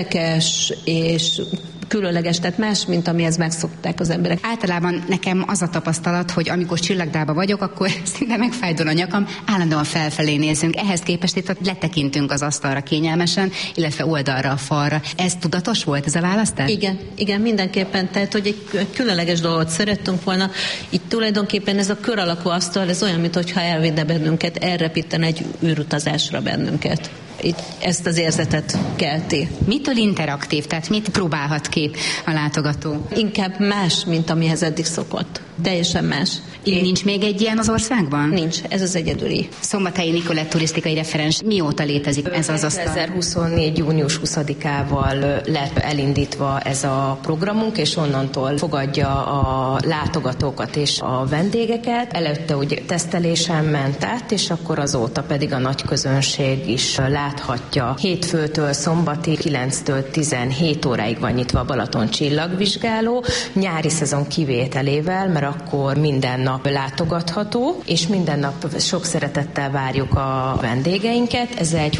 és különleges, tehát más, mint amihez megszokták az emberek. Általában nekem az a tapasztalat, hogy amikor csillagdában vagyok, akkor szinte megfájdul a nyakam, állandóan felfelé nézünk. Ehhez képest itt letekintünk az asztalra kényelmesen, illetve oldalra a falra. Ez tudatos volt, ez a választás? Igen, mindenképpen. Tehát, hogy egy különleges dolgot szerettünk volna. Itt tulajdonképpen ez a kör alakú asztal, ez olyan, mintha elvinne bennünket, elrepíten egy űrutazásra bennünket. Itt ezt az érzetet kelti. Mitől interaktív? Tehát mit próbálhat ki a látogató? Inkább más, mint amihez eddig szokott. Teljesen más. Nincs még egy ilyen az országban? Nincs, ez az egyedüli. Szombathelyi Nikolett turisztikai referens. Mióta létezik ez az asztal? 2024. június 20-ával lett elindítva ez a programunk, és onnantól fogadja a látogatókat és a vendégeket. Előtte ugye tesztelésen ment át, és akkor azóta pedig a nagy közönség is láthatja. Hétfőtől szombati 9-től 17 óráig van nyitva a Balaton csillagvizsgáló, nyári szezon kivételével, mert akkor minden nap látogatható, és minden nap sok szeretettel várjuk a vendégeinket. Ez egy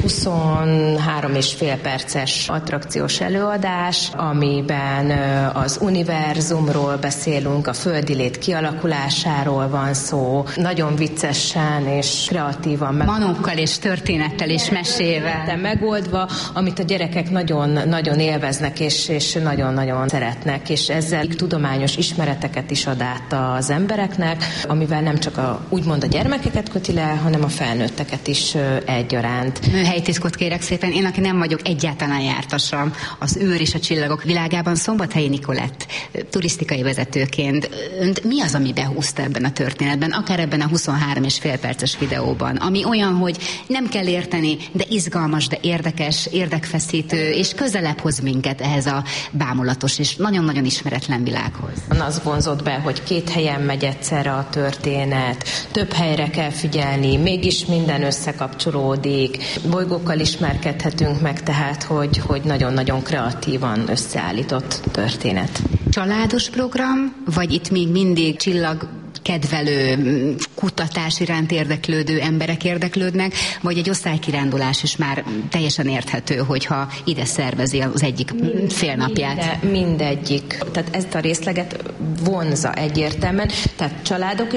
23,5 perces attrakciós előadás, amiben az univerzumról beszélünk, a földi lét kialakulásáról van szó, nagyon viccesen és kreatívan. Manókkal és történettel és mesével. Megoldva, amit a gyerekek nagyon élveznek és nagyon-nagyon szeretnek, és ezzel tudományos ismereteket is ad át az embereknek, amivel nem csak úgymond a gyermekeket köti le, hanem a felnőtteket is egyaránt. Műhelytitkot kérek szépen, én, aki nem vagyok egyáltalán jártasam az űr és a csillagok világában, Szombathelyi Nikolett turisztikai vezetőként. Önt mi az, ami behúzta ebben a történetben, akár ebben a 23,5 perces videóban, ami olyan, hogy nem kell érteni, de izgalmas, de érdekes, érdekfeszítő, és közelebb hoz minket ehhez a bámulatos és nagyon-nagyon ismeretlen világhoz. Az vonzott be, hogy 2 helyen megy egyszerre a történet, több helyre kell figyelni, mégis minden összekapcsolódik, bolygókkal ismerkedhetünk meg, tehát, hogy nagyon-nagyon kreatívan összeállított történet. Családos program, vagy itt még mindig kedvelő, kutatás iránt érdeklődő emberek érdeklődnek, vagy egy osztálykirándulás is már teljesen érthető, hogyha ide szervezi az egyik félnapját? Mindegyik. Tehát ezt a részleget vonza egyértelműen, tehát családok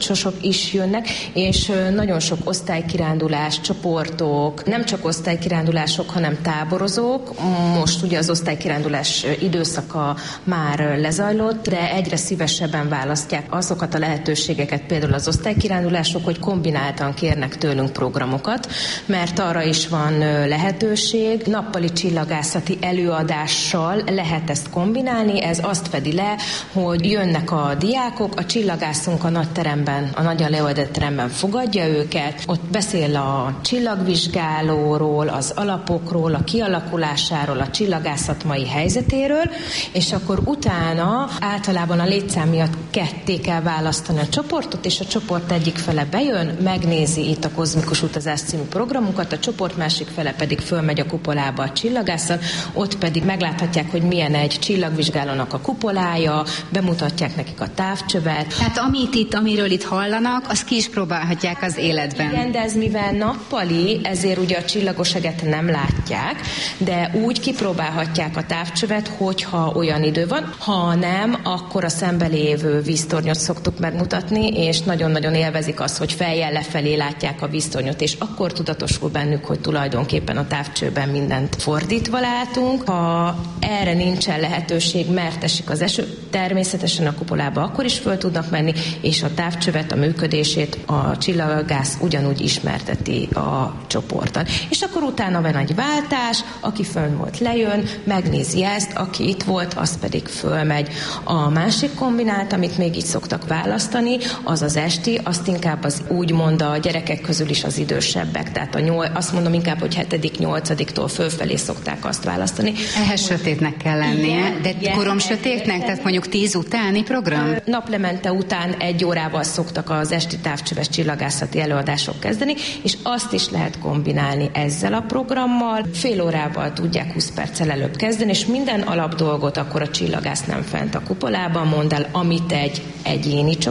is jönnek, és nagyon sok osztálykirándulás, csoportok, nem csak osztálykirándulások, hanem táborozók. Most ugye az osztálykirándulás időszaka már lezajlott, de egyre szívesebben választják azokat a lehetőségeket, például az osztálykirándulások, hogy kombináltan kérnek tőlünk programokat, mert arra is van lehetőség. Nappali csillagászati előadással lehet ezt kombinálni, ez azt fedi le, hogy jönnek a diákok, a csillagászunk a nagy teremben, a nagyon leoldott teremben fogadja őket, ott beszél a csillagvizsgálóról, az alapokról, a kialakulásáról, a csillagászat mai helyzetéről, és akkor utána általában a létszám miatt ketté kell választani a csoportot, és a csoport egyik fele bejön, megnézi itt a Kozmikus Utazás című programunkat, a csoport másik fele pedig fölmegy a kupolába a csillagászat, ott pedig megláthatják, hogy milyen egy csillagvizsgálónak a kupolája, bemutatják nekik a távcsövet. Tehát amiről itt hallanak, azt ki is próbálhatják az életben. Igen, de ez mivel nappali, ezért ugye a csillagoseget nem látják, de úgy kipróbálhatják a távcsövet, hogyha olyan idő van, ha nem, akkor a szembelévő víztornyot szoktuk megmutatni, és nagyon-nagyon élvezik azt, hogy fejjel lefelé látják a víztornyot, és akkor tudatosul bennük, hogy tulajdonképpen a távcsőben mindent fordítva látunk. Ha erre nincsen lehetőség, mert esik az eső, természetesen a kupolába akkor is föl tudnak menni, és a távcsövet, a működését a csillagász ugyanúgy ismerteti a csoporttal. És akkor utána van egy váltás, aki fönn volt, lejön, megnézi ezt, aki itt volt, az pedig fölmegy. A másik kombinált, amit még így szoktak választani, az az esti, azt inkább az úgymond a gyerekek közül is az idősebbek, tehát azt mondom inkább, hogy 7.-8-tól fölfelé szokták azt választani. Ehhez sötétnek kell lennie, de korom sötétnek, tehát mondjuk 10 utáni program? Naplemente után 1 órával szoktak az esti távcsöves csillagászati előadások kezdeni, és azt is lehet kombinálni ezzel a programmal. Fél órával tudják 20 perccel előbb kezdeni, és minden alapdolgot akkor a csillagász nem fent a kupolában mond el, amit egy egyéni csoport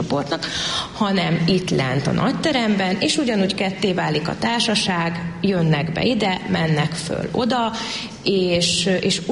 csoportnak, hanem itt lent a nagyteremben, és ugyanúgy ketté válik a társaság, jönnek be ide, mennek föl oda, és